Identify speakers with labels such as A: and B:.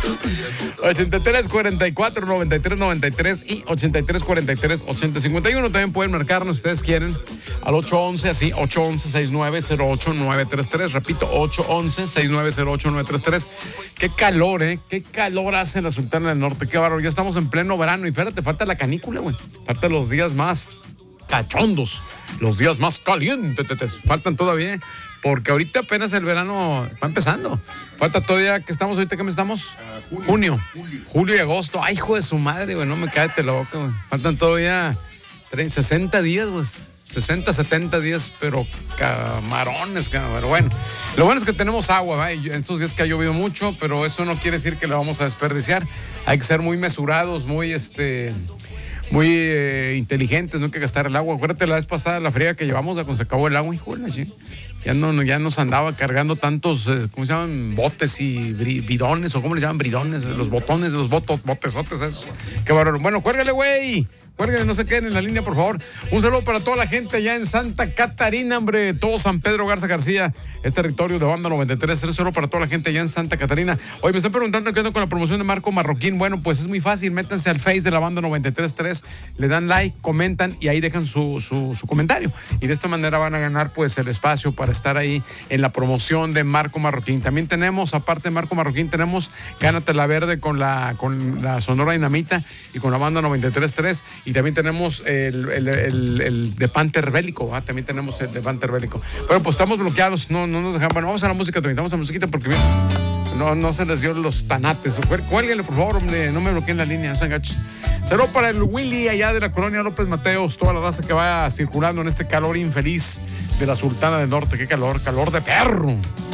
A: 83 44 93 93 y 83 43 80 51. También pueden marcarnos si ustedes quieren al 811, así, 811-6908-933. Repito, 811-6908-933. Qué calor, qué calor hace la Sultana del Norte, qué bárbaro. Ya estamos en pleno verano y espérate, falta la canícula, güey. Faltan los días más cachondos, los días más calientes, faltan todavía, porque ahorita apenas el verano va empezando. Falta todavía, ¿qué estamos ahorita? ¿Qué mes estamos? Junio y agosto. Ay, hijo de su madre, güey, no me cállate la boca, güey. Faltan todavía 60 días, güey. 60, 70 días, pero camarones, pero bueno. Lo bueno es que tenemos agua, ¿va? Y en estos días que ha llovido mucho, pero eso no quiere decir que la vamos a desperdiciar. Hay que ser muy mesurados, muy inteligentes, no hay que gastar el agua. Acuérdate la vez pasada, la fría que llevamos cuando se acabó el agua, híjole, ¿sí? Ya nos andaba cargando tantos, ¿cómo se llaman? Botes y bidones, o ¿cómo le llaman? Bridones, los botones, los botesotes esos. Qué bárbaro. Bueno, cuélgale, güey. Cuélgale, no se queden en la línea, por favor. Un saludo para toda la gente allá en Santa Catarina, hombre. Todo San Pedro Garza García, es territorio de Banda 93. Un saludo para toda la gente allá en Santa Catarina. Oye, me están preguntando qué ando con la promoción de Marco Marroquín. Bueno, pues es muy fácil. Métanse al Face de la Banda 93.3, le dan like, comentan y ahí dejan su comentario. Y de esta manera van a ganar, pues, el espacio para estar ahí en la promoción de Marco Marroquín. También tenemos, aparte de Marco Marroquín, tenemos Gánate la Verde con la Sonora Dinamita y con la Banda 93.3. Y también tenemos el de Panther Bélico, ¿va? También tenemos el de Panther Bélico. Bueno, pues estamos bloqueados, no nos dejan. Bueno, vamos a la música, vamos a la musiquita porque no se les dio los tanates. Cuélguenle, por favor, hombre, no me bloqueen la línea, no sean gachos. Saludos para el Willy allá de la colonia López Mateos, toda la raza que va circulando en este calor infeliz de la Sultana del Norte. Qué calor de perro.